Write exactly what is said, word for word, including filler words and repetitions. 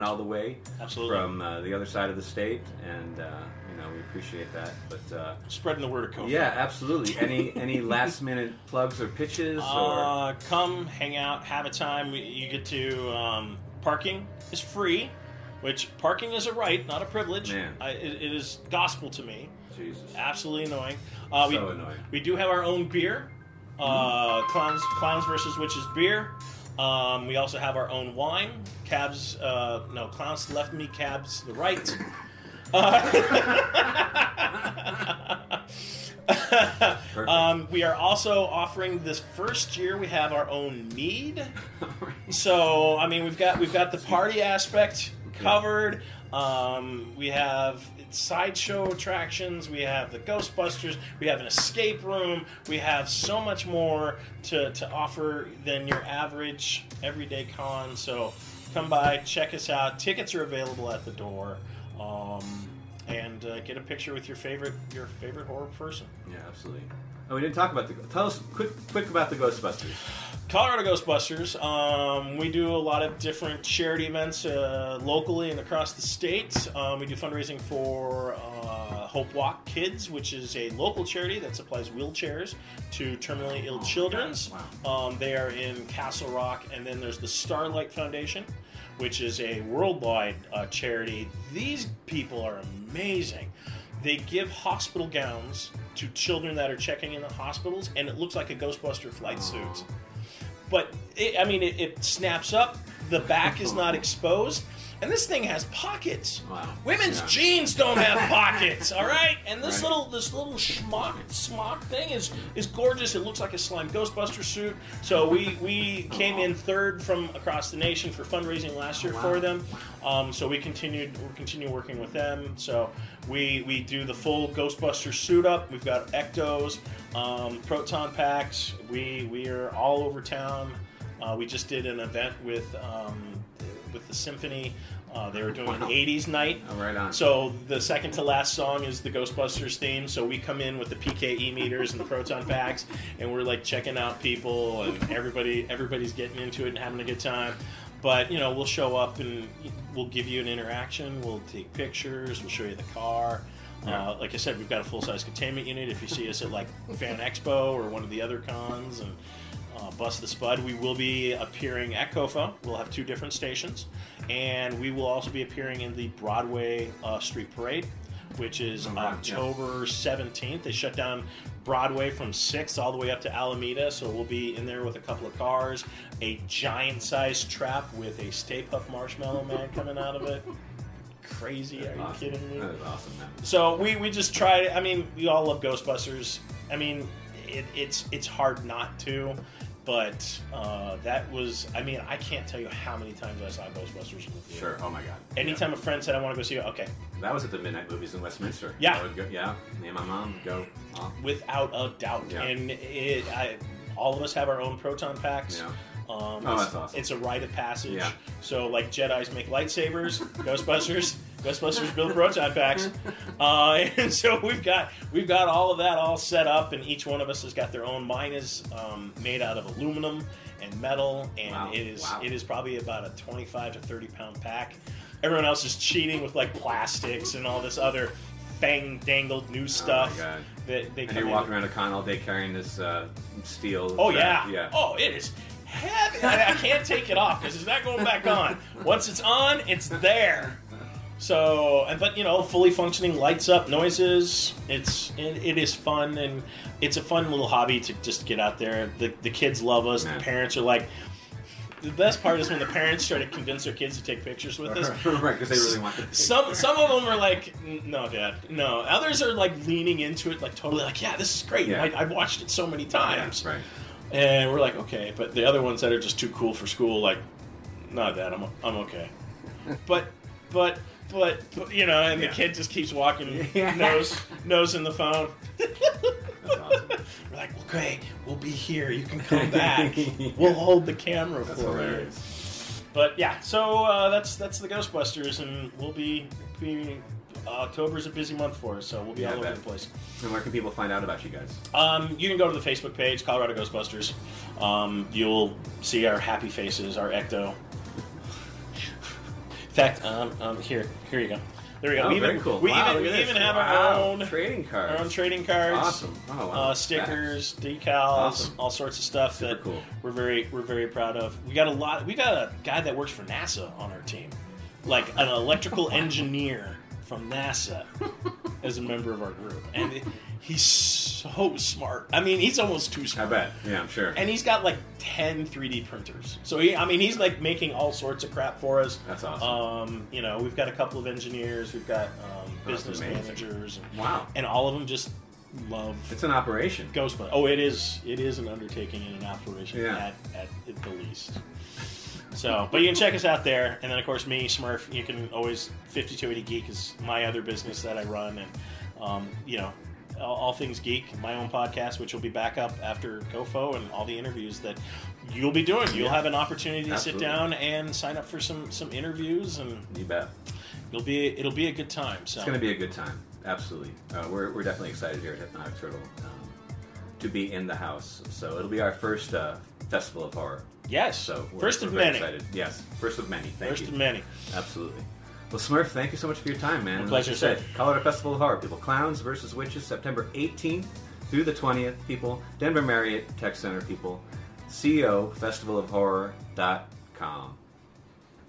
all the way Absolutely. from uh, the other side of the state, and uh, you know we appreciate that. But uh, spreading the word of Kofi. Yeah, absolutely. Any any last minute plugs or pitches? Or? Uh, come hang out, have a time. You get to um, parking is free, which parking is a right, not a privilege. Man. I, it, it is gospel to me. Jesus. Absolutely annoying. Uh, so we, annoying. We do have our own beer. Uh, Clowns, Clowns versus Witches beer. Um, we also have our own wine. Cabs, uh, no, Clowns to the left of me, Cabs to the right. Uh, um, we are also offering this first year. We have our own mead. So I mean, we've got we've got the party aspect covered. Um, we have sideshow attractions. We have the Ghostbusters. We have an escape room. We have so much more to, to offer than your average everyday con. So come by, check us out. Tickets are available at the door. Um, and uh, get a picture with your favorite your favorite horror person. Yeah, absolutely. Oh, we didn't talk about the. Tell us quick quick about the Ghostbusters. Colorado Ghostbusters. Um, we do a lot of different charity events uh, locally and across the state. Um, we do fundraising for uh, Hope Walk Kids, which is a local charity that supplies wheelchairs to terminally ill oh, children. Wow. Um, they are in Castle Rock, and then there's the Starlight Foundation, which is a worldwide uh, charity. These people are amazing. They give hospital gowns to children that are checking in the hospitals, and it looks like a Ghostbuster flight oh. suit. But, it, I mean, it, it snaps up. The back is not exposed. And this thing has pockets. Wow. Women's yeah. jeans don't have pockets, all right? And this right. little this little schmuck smock thing is is gorgeous. It looks like a slime Ghostbuster suit. So we, we came in third from across the nation for fundraising last year oh, wow. for them. Um, so we continued we continue working with them. So we we do the full Ghostbuster suit up. We've got ectos, um, proton packs. We we are all over town. Uh, we just did an event with um, with the symphony. Uh, they were doing wow. an eighties night. Oh, right on. So the second to last song is the Ghostbusters theme. So we come in with the P K E meters and the proton packs, and we're like checking out people, and everybody everybody's getting into it and having a good time. But you know, we'll show up and we'll give you an interaction. We'll take pictures. We'll show you the car. Yeah. Uh, like I said, we've got a full-size containment unit. If you see us at like Fan Expo or one of the other cons, and uh, Bust the Spud, we will be appearing at C O F A. We'll have two different stations, and we will also be appearing in the Broadway uh, Street Parade, which is oh, right. October seventeenth. They shut down Broadway from sixth all the way up to Alameda, so we'll be in there with a couple of cars, a giant-sized trap with a Stay Puft Marshmallow Man coming out of it. Crazy, That's are you awesome. kidding me? That is awesome, man. So we, we just try, I mean, we all love Ghostbusters. I mean, it, it's it's hard not to, but uh, that was, I mean, I can't tell you how many times I saw Ghostbusters in the theater. Sure. Oh my God. Anytime a friend said I want to go see it, okay. That was at the Midnight Movies in Westminster. Yeah. I would go, yeah. Me and my mom would go. Oh. Without a doubt. Yeah. And it, I, all of us have our own proton packs. Yeah. Um, Oh, it's, that's awesome. It's a rite of passage. Yeah. So, like Jedis make lightsabers, Ghostbusters, Ghostbusters build proton packs, uh, and so we've got we've got all of that all set up, and each one of us has got their own. Mine is um, made out of aluminum and metal, and Wow. it is Wow. it is probably about a twenty-five to thirty pound pack. Everyone else is cheating with like plastics and all this other fang dangled new stuff. Oh my God. That they And come you're in walking around a con all day carrying this uh, steel. Oh trap. yeah. Yeah. Oh, it is heavy. I, I can't take it off because it's not going back on. Once it's on, it's there. So, and but you know, fully functioning lights up, noises. It's it, it is fun, and it's a fun little hobby to just get out there. The the kids love us. Man. The parents are like. The best part is when the parents try to convince their kids to take pictures with us. Right, because they really want to. Some some of them are like, no, Dad, no. Others are like leaning into it, like totally like, yeah, this is great. Yeah. I, I've watched it so many times. Yeah, right. And we're like, okay. But the other ones that are just too cool for school, like, no, Dad, I'm I'm okay. but but but, but you know, and Yeah. the kid just keeps walking, Yeah. nose nose in the phone. That's awesome. We're like, well, great, we'll be here. You can come back. We'll hold the camera That's for hilarious. you. But yeah, so uh, that's that's the Ghostbusters, and we'll be, be uh, October's a busy month for us, so we'll be Yeah, I all over bet. the place. And where can people find out about you guys? Um, you can go to the Facebook page, Colorado Ghostbusters. Um, you'll see our happy faces, our ecto. fact, um, um, here, here you go. There we go. Oh, we very even, cool. We Wow, even, look at we this. even have Wow. our own trading cards. Our own trading cards. Awesome. Oh, wow. Uh, stickers, Facts. decals, Awesome. all sorts of stuff Super that cool. we're very we're very proud of. We got a lot. We got a guy that works for NASA on our team, like an electrical engineer from NASA, as a member of our group, and he's so smart. I mean, he's almost too I smart. bet. Yeah, I'm sure. And he's got like ten three D printers. So he, I mean, he's like making all sorts of crap for us. That's awesome. Um, you know, we've got a couple of engineers, we've got um, That's business amazing. managers, and, Wow. and all of them just love It's an operation. Ghostbusters. Oh, it is. It is an undertaking and an operation Yeah. at, at the least. So, but you can check us out there, and then of course me, Smurf. You can always fifty-two eighty Geek is my other business that I run, and um, you know, all, all things geek. My own podcast, which will be back up after GoFo and all the interviews that you'll be doing. You'll Yeah. have an opportunity to Absolutely. sit down and sign up for some some interviews, and You bet. it'll be it'll be a good time. So It's going to be a good time. Absolutely. Uh, we're, we're definitely excited here at Hypnotic Turtle um, to be in the house. So it'll be our first uh, Festival of Horror. yes, So we're, first we're of very many. excited. Yes, first of many. Thank First you. of many. Absolutely. Well, Smurf, thank you so much for your time, man. My And pleasure, like you said, sir. Colorado Festival of Horror, people. Clowns versus Witches, September eighteenth through the twentieth, people. Denver Marriott Tech Center, people. C O festival of horror dot com.